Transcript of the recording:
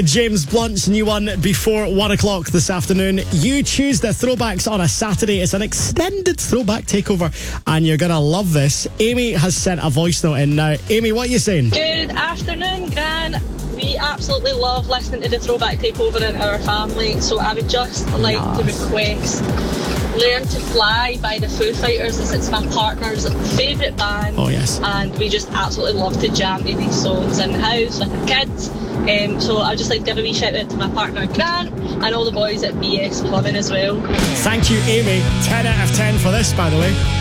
James Blunt's new one before 1 o'clock this afternoon. You choose the throwbacks on a Saturday. It's an extended throwback takeover, and you're going to love this. Amy has sent a voice note in now. Amy, what are you saying? Good afternoon, Gran. We absolutely love listening to the throwback takeover in our family, so I would just like to request Learn to Fly by the Foo Fighters, as it's my partner's favourite band. Oh, yes. And we just absolutely love to jam to these songs in the house with the kids. So I'd just like to give a wee shout out to my partner Gran and all the boys at BS Plumbing as well. Thank you, Amy. 10 out of 10 for this, by the way.